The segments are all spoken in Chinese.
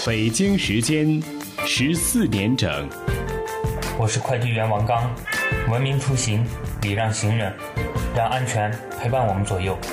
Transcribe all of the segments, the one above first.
北京时间14点整。 我是快递员王刚，文明出行，礼让行人，让安全陪伴我们左右。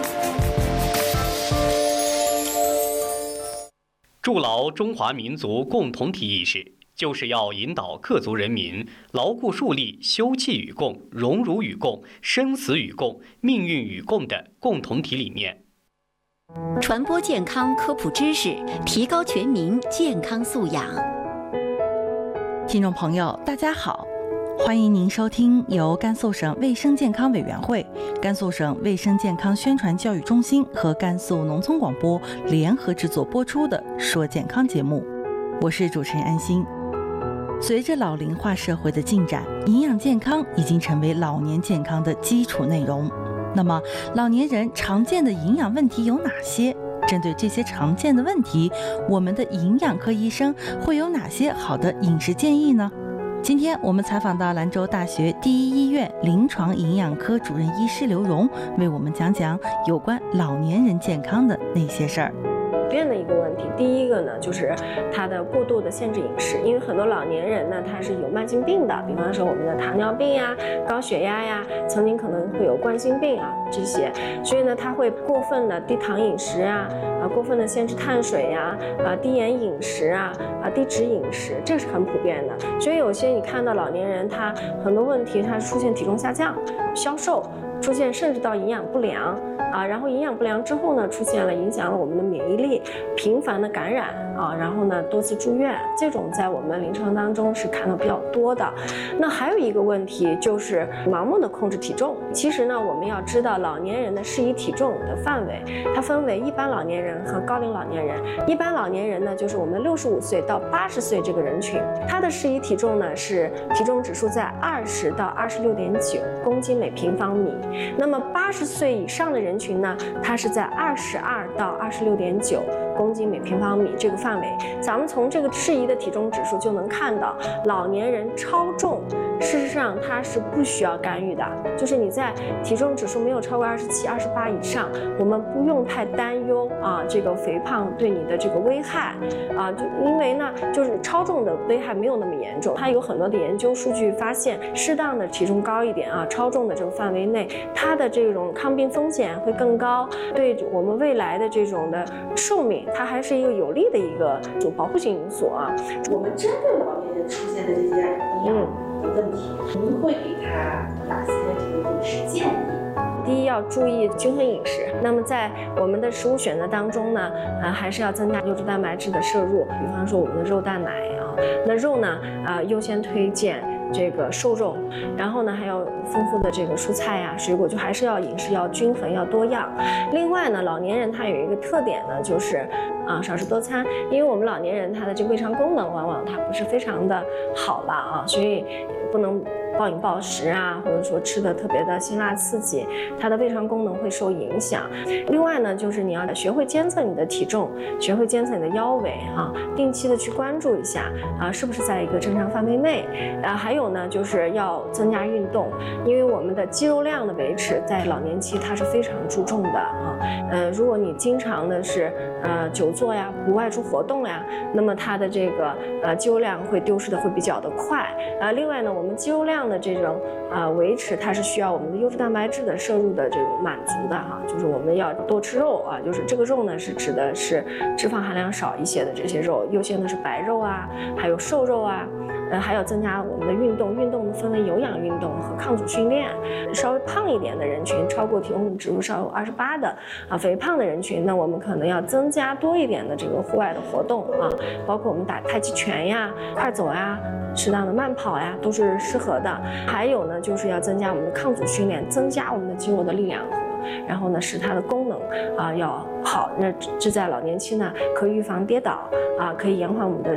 筑牢中华民族共同体意识，就是要引导各族人民牢固树立休戚与共、荣辱与共、生死与共、命运与共的共同体理念。 传播健康科普知识，提高全民健康素养。 听众朋友，大家好，欢迎您收听由甘肃省卫生健康委员会、甘肃省卫生健康宣传教育中心和甘肃农村广播联合制作播出的《说健康》节目，我是主持人安心。随着老龄化社会的进展，营养健康已经成为老年健康的基础内容。那么，老年人常见的营养问题有哪些？针对这些常见的问题，我们的营养科医生会有哪些好的饮食建议呢？今天我们采访到兰州大学第一医院临床营养科主任医师刘荣，为我们讲讲有关老年人健康的那些事儿。 变的一个问题，第一个呢，就是他的过度的限制饮食，因为很多老年人呢，他是有慢性病的，比方说我们的糖尿病呀、高血压呀，曾经可能会有冠心病啊这些，所以呢，他会过分的低糖饮食啊，过分的限制碳水呀，低盐饮食啊，低脂饮食，这是很普遍的。所以有些你看到老年人他很多问题，他出现体重下降、消瘦，出现甚至到营养不良。然后营养不良之后呢，出现了影响了我们的免疫力，频繁的感染然后呢多次住院，这种在我们临床当中是看到比较多的。那还有一个问题就是盲目的控制体重。其实呢，我们要知道老年人的适宜体重的范围，它分为一般老年人和高龄老年人。一般老年人呢，就是我们65岁到80岁这个人群，它的适宜体重呢是体重指数在20到26.9公斤每平方米。那么80岁以上的人群呢，它是在22到26.9公斤每平方米这个范围。咱们从这个适宜的体重指数就能看到，老年人超重事实上它是不需要干预的，就是你在体重指数没有超过27、28以上，我们不用太担忧这个肥胖对你的这个危害就因为呢，就是超重的危害没有那么严重。它有很多的研究数据发现，适当的体重高一点超重的这个范围内，它的这种抗病风险会更高，对我们未来的这种的寿命，它还是一个有利的一个保护性因素我们针对老年人出现的这些营养的问题，您会给他哪些这个饮食建议？ 第一，要注意均衡饮食。那么在我们的食物选择当中呢，还是要增加优质蛋白质的摄入，比方说我们的肉蛋奶那肉呢，优先推荐这个瘦肉，然后呢还有丰富的这个蔬菜呀、水果，就还是要饮食要均衡要多样。另外呢，老年人他有一个特点呢，就是少食多餐，因为我们老年人他的这个胃肠功能往往他不是非常的好了所以不能暴饮暴食或者说吃的特别的辛辣刺激，它的胃肠功能会受影响。另外呢，就是你要学会监测你的体重，学会监测你的腰围定期的去关注一下是不是在一个正常范围内。还有呢，就是要增加运动，因为我们的肌肉量的维持在老年期它是非常注重的如果你经常的是久坐呀，不外出活动呀，那么它的这个肌肉量会丢失的会比较的快另外呢，我们肌肉量的这种维持，它是需要我们的优质蛋白质的摄入的这种满足的就是我们要多吃肉就是这个肉呢是指的是脂肪含量少一些的这些肉，优先的是白肉还有瘦肉还要增加我们的运动，运动分为有氧运动和抗阻训练。稍微胖一点的人群，超过体重指数稍微28的肥胖的人群，那我们可能要增加多一点的这个户外的活动包括我们打太极拳呀、快走呀、适当的慢跑呀，都是适合的。还有呢，就是要增加我们的抗阻训练，增加我们的肌肉的力量，然后呢，使它的功能要好。那这在老年期呢，可以预防跌倒可以延缓我们的